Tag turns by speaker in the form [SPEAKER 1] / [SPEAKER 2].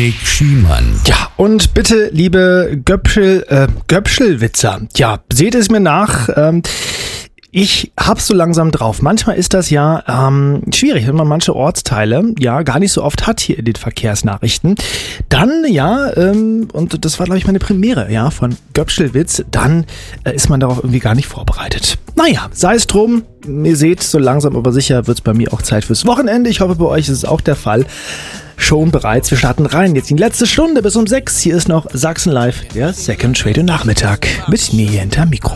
[SPEAKER 1] Erik Schiemann.
[SPEAKER 2] Ja, und bitte, liebe Göpschelwitzer, ja, seht es mir nach, ich hab's so langsam drauf. Manchmal ist das ja schwierig, wenn man manche Ortsteile ja gar nicht so oft hat hier in den Verkehrsnachrichten. Dann, ja, und das war, glaube ich, meine Premiere, ja, von Göpschelwitz, dann ist man darauf irgendwie gar nicht vorbereitet. Naja, sei es drum, ihr seht, so langsam aber sicher wird's bei mir auch Zeit fürs Wochenende. Ich hoffe, bei euch ist es auch der Fall. Schon bereits, wir starten rein. Jetzt die letzte Stunde bis um 6. Hier ist noch Sachsen Live, der Second Radio Nachmittag. Mit mir hier hinter Mikro.